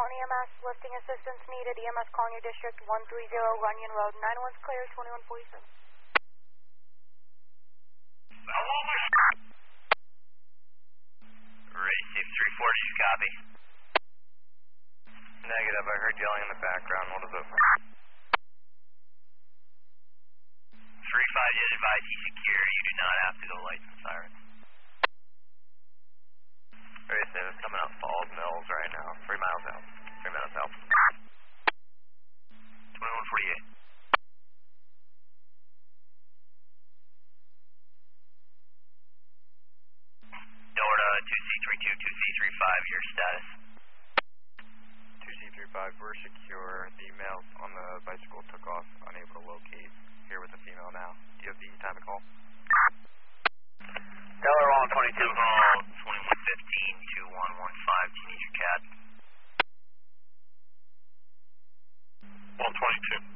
Mountain EMS, lifting assistance needed. EMS calling your district 130 Runyon Road. 91's clear, 2147. Receive 340, copy. Negative, I heard yelling in the background. What is it? 35 is advised he's secure. You do not have to go lights and sirens. Very safe. It's coming out Falls Mills right now. 3 miles out. 3 minutes out. 2148. Delta 2C32, 2C35, your status. 2C35, we're secure. The male on the bicycle took off, unable to locate. Here with the female now. Do you have the time to call? Delta 122, call 2115, 2115. Do you need your CAD? 122.